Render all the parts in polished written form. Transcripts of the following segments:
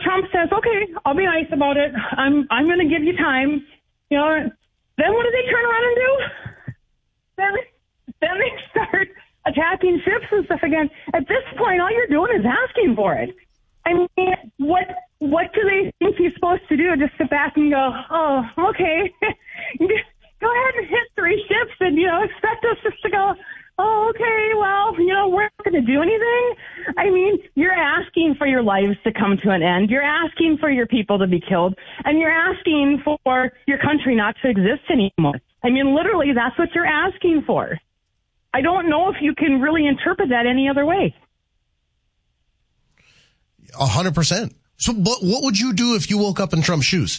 Trump says, okay, I'll be nice about it. I'm going to give you time. You know, then what do they turn around and do? Then they start attacking ships and stuff again. At this point, all you're doing is asking for it. I mean, what do they think he's supposed to do? Just sit back and go, oh, okay. Go ahead and hit 3 ships and, you know, expect us just to go, oh, okay, well, you know, we're not going to do anything. I mean, you're asking for your lives to come to an end. You're asking for your people to be killed. And you're asking for your country not to exist anymore. I mean, literally, that's what you're asking for. I don't know if you can really interpret that any other way. 100%. So what would you do if you woke up in Trump's shoes?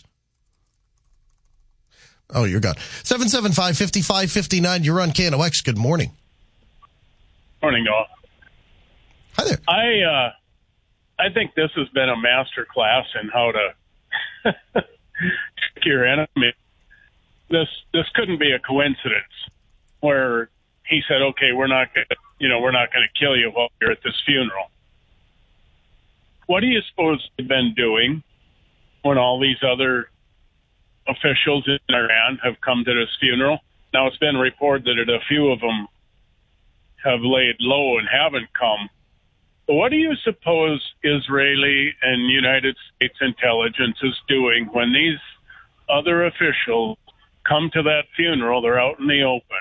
Oh, you're gone. 775-5559. You're on KNOX. Good morning. Morning, Noah. Hi there. I think this has been a master class in how to trick your enemy. This couldn't be a coincidence where he said, "Okay, we're not going to kill you while you're at this funeral." What do you suppose they've been doing when all these other officials in Iran have come to this funeral? Now, it's been reported that a few of them have laid low and haven't come. But what do you suppose Israeli and United States intelligence is doing when these other officials come to that funeral? They're out in the open.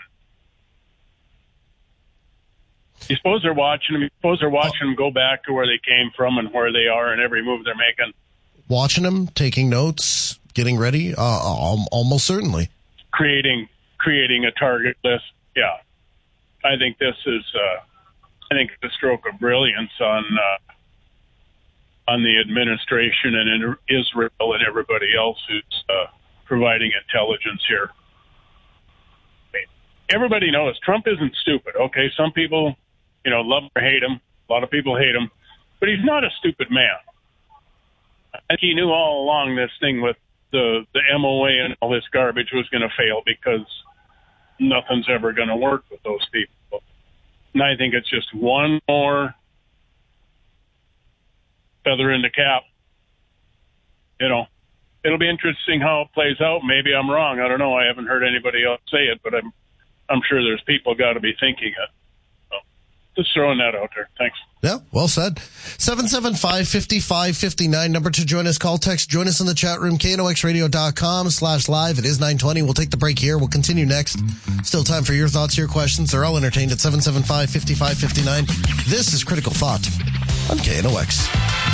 You suppose they're watching them? You suppose they're watching them go back to where they came from and where they are and every move they're making? Watching them, taking notes, getting ready? Almost certainly. Creating a target list. Yeah. I think this is a stroke of brilliance on the administration and Israel and everybody else who's providing intelligence here. Everybody knows Trump isn't stupid. Okay, some people, love or hate him. A lot of people hate him, but he's not a stupid man. I think he knew all along this thing with the MOA and all this garbage was going to fail because nothing's ever going to work with those people. And I think it's just one more feather in the cap. It'll be interesting how it plays out. Maybe I'm wrong. I don't know. I haven't heard anybody else say it, but I'm sure there's people got to be thinking it. So just throwing that out there. Thanks. Yeah, well said. 775-5559. Number to join us. Call, text, join us in the chat room. KNOXradio.com/live. It is 9:20. We'll take the break here. We'll continue next. Still time for your thoughts, your questions. They're all entertained at 775-5559. This is Critical Thought on KNOX.